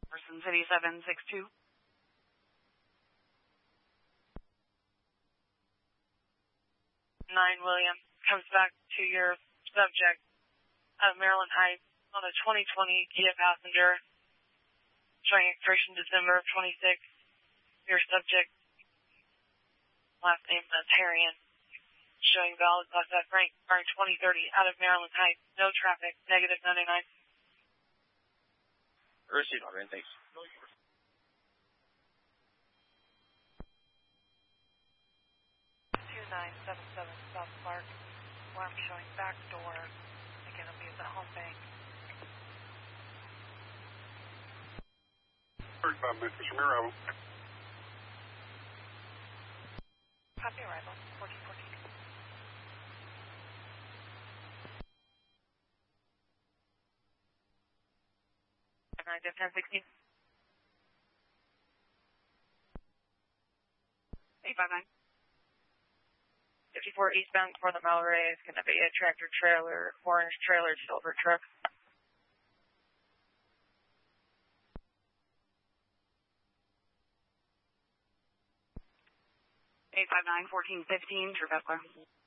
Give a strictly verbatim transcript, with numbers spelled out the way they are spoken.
Person City seven six two. nine William comes back to your subject at Maryland Heights on a twenty twenty Kia Passenger showing expiration December of twenty-six. Your subject, last name Tarian, showing valid class F rank, expiring twenty thirty out of Maryland Heights. No traffic, negative ninety-nine. Received, Auburn, thanks. two nine seven seven South Park. Alarm showing back door. Again, it'll be at the home bank. thirty-five minutes, Mister Miro. Copy arrival, fourteen fourteen. nine ten sixteen. eight five nine. fifty-four eastbound for the Mallory is going to be a tractor trailer, orange trailer, silver truck. eight five nine, fourteen fifteen, true Bethler.